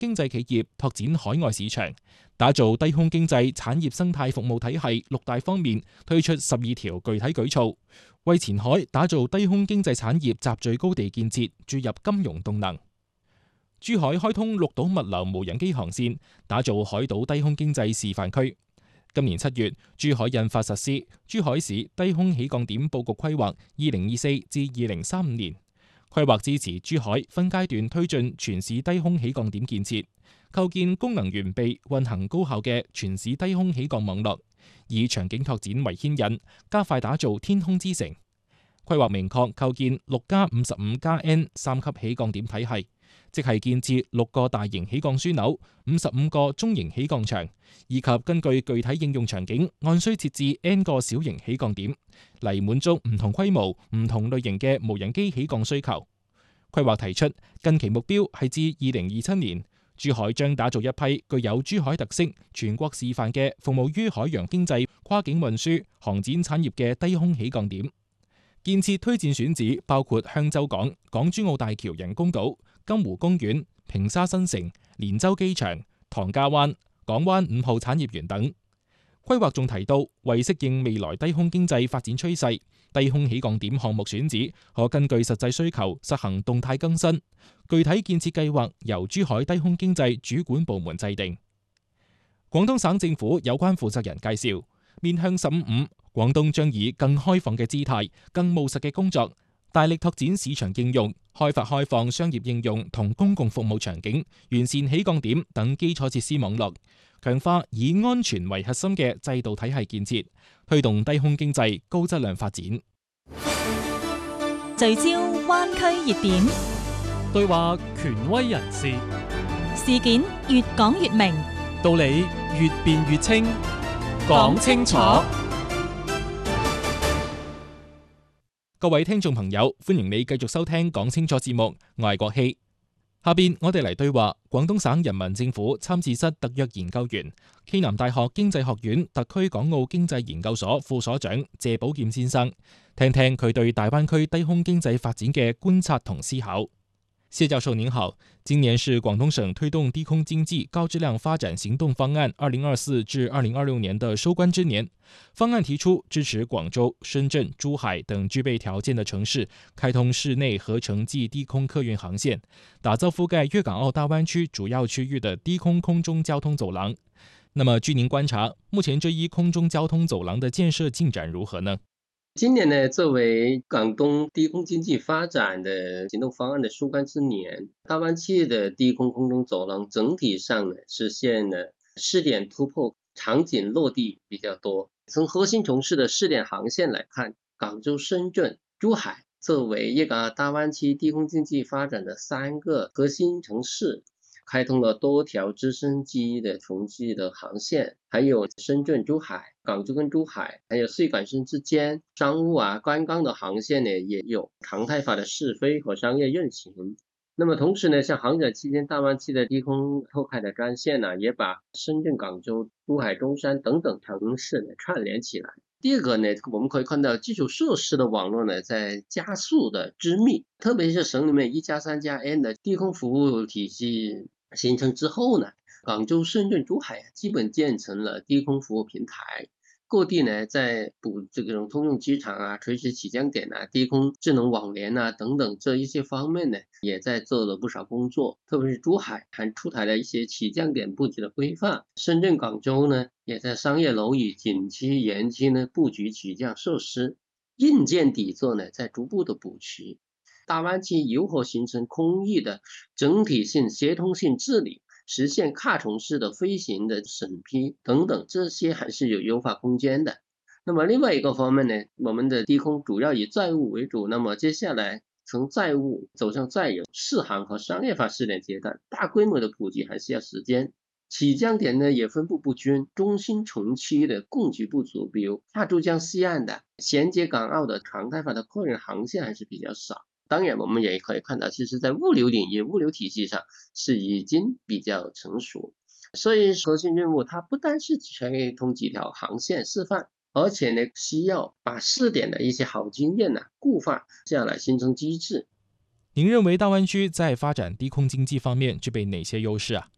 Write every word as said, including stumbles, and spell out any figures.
經濟企業拓展海外市場，打造低空經濟產業生態服務體系六大方面推出十二條具體舉措，為前海打造低空經濟產業集聚高地建設注入金融動能。珠海開通綠島物流無人機航線，打造海島低空經濟示範區。今年七月，珠海印發實施《珠海市低空起降點佈局規劃（二零二四至二零三五年）》，規劃支持珠海分階段推進全市低空起降點建設，構建功能完備、運行高效嘅全市低空起降網絡，以場景拓展為牽引，加快打造天空之城。規劃明確構建六加五十五加 N 三級起降點體系。即係建設六個大型起降樞紐、五十五個中型起降場，以及根據具體應用場景，按需設置 N 個小型起降點，嚟滿足唔同規模、唔同類型嘅無人機起降需求。規劃提出，近期目標係至二零二七年，珠海將打造一批具有珠海特色、全國示範嘅服務於海洋經濟、跨境運輸、航展產業嘅低空起降點。建設推薦選址包括香洲港、港珠澳大橋人工島、金湖公園、平沙新城、連州機場、唐家灣、港灣五號產業園等。規劃仲提到，為適應未來低空經濟發展趨勢，低空起降點項目選址可根據實際需求實行動態更新，具體建設計劃由珠海低空經濟主管部門制定。廣東省政府有關負責人介紹，面向十五五，廣東將以更開放嘅姿態、更務實嘅工作，大力拓展市場應用，開發開放商業應用同公共服務場景，完善起降點等基礎設施網絡，強化以安全為核心嘅制度體系建設，推動低空經濟高質量發展。 聚焦灣區熱點， 對話權威人士， 事件越講越明， 道理越辯越清，講清楚。 各位聽眾朋友，歡迎你繼續收聽講清楚節目，我係郭希。下邊我哋嚟對話廣東省人民政府參事室特約研究員、暨南大學經濟學院特區港澳經濟研究所副所長謝寶劍先生，聽聽佢對大灣區低空經濟發展嘅觀察同思考。謝教授您好，今年是廣東省推動低空經濟高質量發展行動方案二零二四至二零二六年的收官之年。方案提出支持廣州、深圳、珠海等具備條件的城市開通市內合成暨低空客運航線，打造覆蓋粵港澳大灣區主要區域的低空空中交通走廊。那麼據您觀察，目前這一空中交通走廊的建設進展如何呢？ 今年呢，作為廣東低空經濟發展的行動方案的收官之年，大灣區的低空空中走廊整體上呢實現了試點突破，場景落地比較多。從核心城市的試點航線來看，廣州、深圳、珠海作為粵港澳大灣區低空經濟發展的三個核心城市，開通了多條直升機的城際的航線，還有深圳、珠海、廣州跟珠海，還有穗港深之間商務啊、觀光的航線呢，也有常態化的試飛和商業運行。那麼同時呢，像航展期間大灣區的低空拓開的專線呢，也把深圳、廣州、珠海、中山等等城市呢串聯起來。第二個呢，我們可以看到基礎設施的網絡呢在加速的織密，特別是省裏面一加三加 N 的低空服務體系形成之後呢，廣州、深圳、珠海基本建成了低空服務平台，各地呢在補這種通用機場啊、垂直起降點啊、低空智能網聯啊等等這一些方面呢，也在做了不少工作。特別是珠海還出台了一些起降點布局的規範，深圳、廣州呢也在商業樓宇景區、園區呢布局起降設施，硬件底座呢在逐步的補齊。大灣區如何形成空域的整體性、協同性治理，實現跨城市的飛行的審批等等，這些還是有優化空間的。那麼另外一個方面呢，我們的低空主要以載物為主，那麼接下來從載物走向載油試航和商業化試點階段，大規模的普及還是要時間。起降點呢也分布不均，中心城區的供給不足，比如大珠江西岸的銜接港澳的常態化的客運航線還是比較少。當然我們也可以看到，其實在物流領域、物流體系上是已經比較成熟，所以核心任務它不單是開通幾條航線示範，而且呢需要把試點的一些好經驗呢固化下來，形成機制。 您認為大灣區在發展低空經濟方面具備哪些優勢啊？